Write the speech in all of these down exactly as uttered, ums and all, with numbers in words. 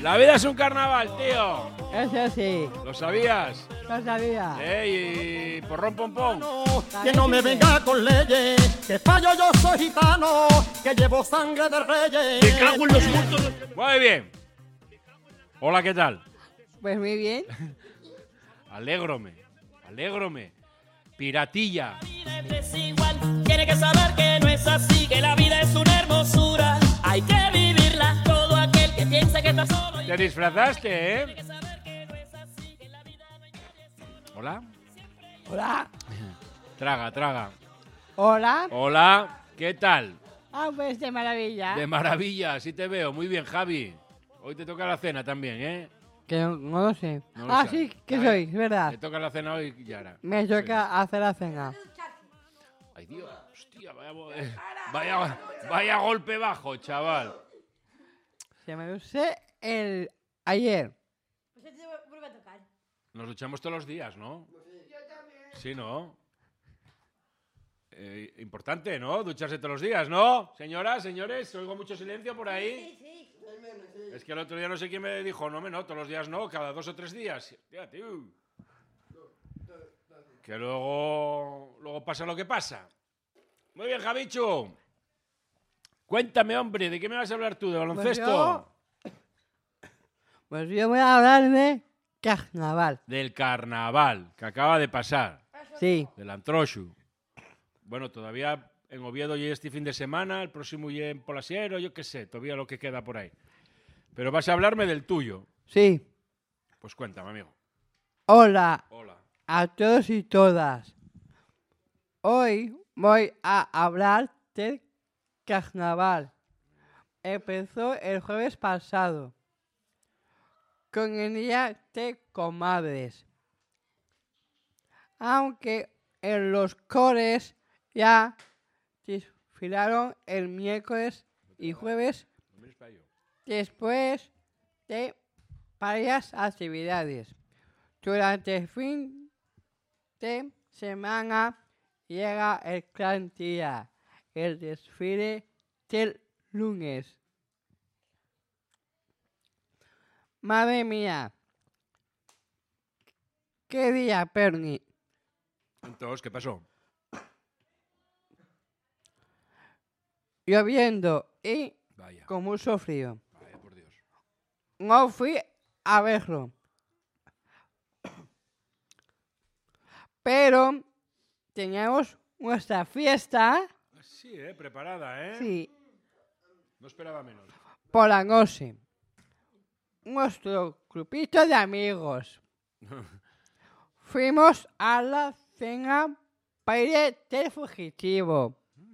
La vida es un carnaval, tío. Eso sí. ¿Lo sabías? Lo sabía. ¿Eh? Y porrón pompón. Que no me venga con leyes, que fallo yo soy gitano, que llevo sangre de reyes. ¡Me cago en los muertos! Muy bien. Hola, ¿qué tal? Pues muy bien. Alégrome, alégrome. Piratilla. Tiene que saber que no es así, que la vida es una hermosura. Hay que vivirla, todo aquel que piensa que está solo. Te disfrazaste, ¿eh? Hola. Hola. Traga, traga. Hola. Hola, ¿qué tal? Ah, pues de maravilla. De maravilla, sí te veo. Muy bien, Javi. Hoy te toca la cena también, ¿eh? Que no, no lo sé. No lo ah, sabes. sí, que A soy, ver, es verdad. Te toca la cena hoy, Yara. Me toca hacer la cena. Ay, Dios, hostia, vaya, eh, vaya, vaya golpe bajo, chaval. Se me usé el ayer. Pues te vuelve a tocar. Nos duchamos todos los días, ¿no? Yo también. Sí, ¿no? Eh, importante, ¿no? Ducharse todos los días, ¿no? Señoras, señores, oigo mucho silencio por ahí. Sí, sí. Es que el otro día no sé quién me dijo, no, me no, todos los días no, cada dos o tres días. Tía, tío. Que luego, luego pasa lo que pasa. Muy bien, Javichu. Cuéntame, hombre, ¿de qué me vas a hablar tú? ¿De baloncesto? Pues yo, pues yo voy a hablar de carnaval. Del carnaval, que acaba de pasar. Sí. Del Antroshu. Bueno, todavía en Oviedo y este fin de semana, el próximo y en Polasiero, yo qué sé, todavía lo que queda por ahí. Pero vas a hablarme del tuyo. Sí. Pues cuéntame, amigo. Hola Hola. a todos y todas. Hoy voy a hablar del carnaval. Empezó el jueves pasado con el día de comadres. Aunque en los coles ya desfilaron el miércoles y jueves después de varias actividades. Durante el fin de semana llega el gran día, el desfile del lunes. Madre mía, qué día, Perni. Entonces, ¿qué pasó? Lloviendo y Vaya. con mucho frío. Vaya, por Dios. No fui a verlo. Pero teníamos nuestra fiesta. Sí, ¿eh? Preparada, ¿eh? Sí. No esperaba menos. Por la noche. Nuestro grupito de amigos. Fuimos a la cena baile del fugitivo.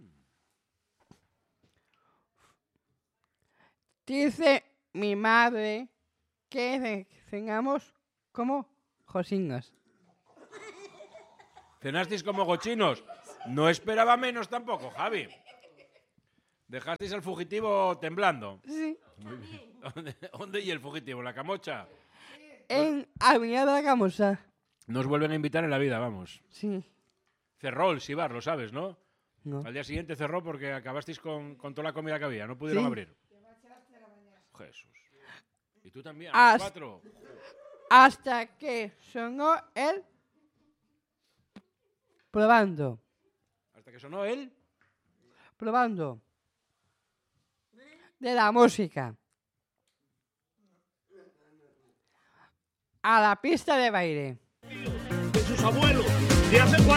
Dice mi madre que cenamos como cocinas. ¿Cenasteis como gochinos? No esperaba menos tampoco, Javi. ¿Dejasteis al fugitivo temblando? Sí. Muy bien. ¿Dónde, ¿Dónde y el fugitivo? ¿La Camocha? En Avenida de la Camosa. Nos vuelven a invitar en la vida, vamos. Sí. Cerró el Sibar, lo sabes, ¿no? No. Al día siguiente cerró porque acabasteis con, con toda la comida que había. No pudieron Sí. abrir. Jesús. ¿Y tú también? ¿A las Hasta- cuatro? Hasta que sonó el probando. Hasta que sonó él. Probando. De la música. A la pista de baile. de sus abuelos de hace